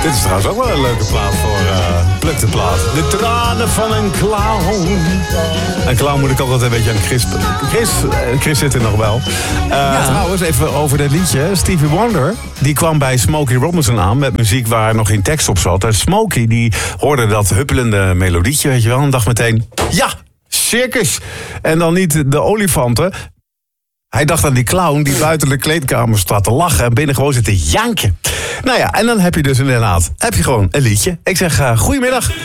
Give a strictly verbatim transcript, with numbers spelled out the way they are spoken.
Dit is trouwens ook wel een leuke plaat voor uh, Pluk de Plaat. De tranen van een clown. Een clown moet ik altijd een beetje aan Chris... Chris, Chris zit er nog wel. Uh, ja. Trouwens, even over dat liedje. Stevie Wonder, die kwam bij Smokey Robinson aan... met muziek waar nog geen tekst op zat. En Smokey, die hoorde dat huppelende melodietje, weet je wel... en dacht meteen, ja, circus. En dan niet de olifanten... Hij dacht aan die clown die buiten de kleedkamer staat te lachen... en binnen gewoon zit te janken. Nou ja, en dan heb je dus inderdaad heb je gewoon een liedje. Ik zeg, uh, goedemiddag.